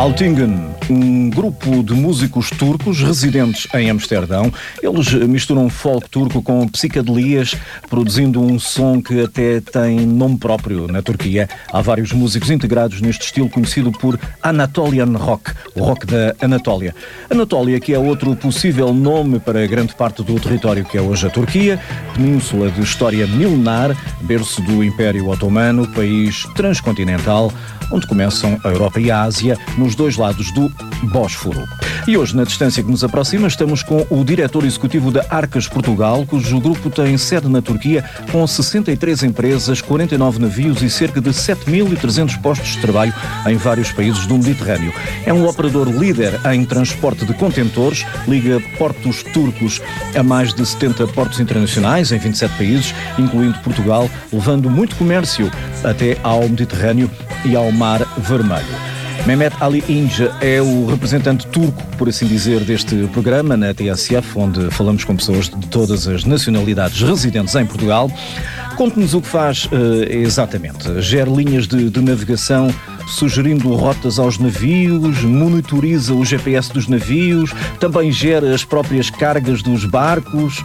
Altingen, um grupo de músicos turcos residentes em Amsterdão. Eles misturam folk turco com psicadelias, produzindo um som que até tem nome próprio na Turquia. Há vários músicos integrados neste estilo conhecido por Anatolian Rock, o rock da Anatólia. Anatólia, que é outro possível nome para grande parte do território que é hoje a Turquia, península de história milenar, berço do Império Otomano, país transcontinental, onde começam a Europa e a Ásia, nos dois lados do Bósforo. E hoje, na distância que nos aproxima, estamos com o diretor executivo da Arcas Portugal, cujo grupo tem sede na Turquia, com 63 empresas, 49 navios e cerca de 7.300 postos de trabalho em vários países do Mediterrâneo. É um operador líder em transporte de contentores, liga portos turcos a mais de 70 portos internacionais em 27 países, incluindo Portugal, levando muito comércio até ao Mediterrâneo e ao Mar Vermelho. Mehmet Ali Ince é o representante turco, por assim dizer, deste programa na TSF, onde falamos com pessoas de todas as nacionalidades residentes em Portugal. Conte-nos o que faz exatamente. Gera linhas de navegação, sugerindo rotas aos navios, monitoriza o GPS dos navios, também gera as próprias cargas dos barcos,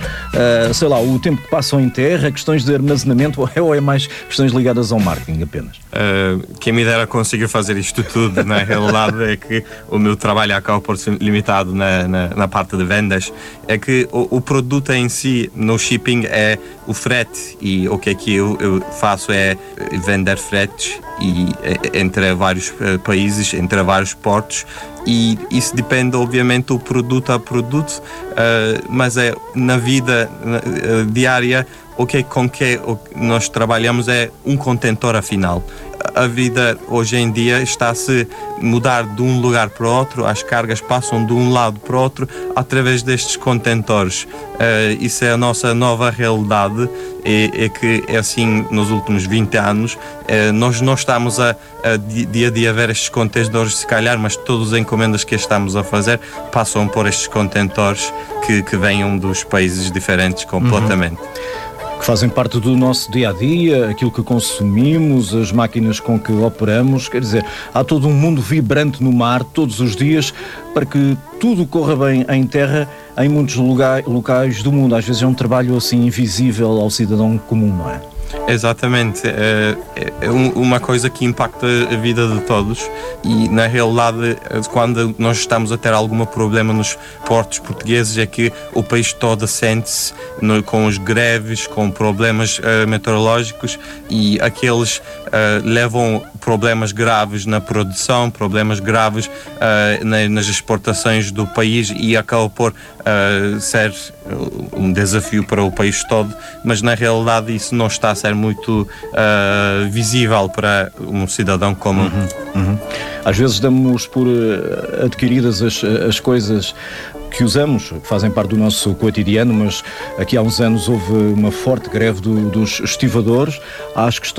o tempo que passam em terra, questões de armazenamento, ou é mais questões ligadas ao marketing apenas? Quem me dera conseguir fazer isto tudo, na realidade é que o meu trabalho acaba por ser limitado na parte de vendas. É que o produto em si, no shipping, é o frete, e o que é que eu faço é vender fretes entre vários países, entre vários portos, e isso depende obviamente do produto a produto, mas é na vida diária com que nós trabalhamos é um contentor afinal. A vida hoje em dia está-se a mudar de um lugar para o outro, as cargas passam de um lado para o outro através destes contentores. Isso é a nossa nova realidade, é que é assim nos últimos 20 anos. Nós não estamos dia a dia a ver estes contentores, se calhar, mas todas as encomendas que estamos a fazer passam por estes contentores que venham dos países diferentes completamente. Que fazem parte do nosso dia-a-dia, aquilo que consumimos, as máquinas com que operamos. Quer dizer, há todo um mundo vibrante no mar todos os dias para que tudo corra bem em terra em muitos locais do mundo. Às vezes é um trabalho assim invisível ao cidadão comum, não é? Exatamente, é uma coisa que impacta a vida de todos, e na realidade quando nós estamos a ter algum problema nos portos portugueses é que o país todo sente-se com os greves, com problemas meteorológicos, e aqueles levam problemas graves na produção, problemas graves nas exportações do país, e acaba por ser um desafio para o país todo, mas na realidade isso não está a ser muito visível para um cidadão comum. Às vezes damos por adquiridas as coisas que usamos, que fazem parte do nosso cotidiano, mas aqui há uns anos houve uma forte greve dos estivadores. Acho que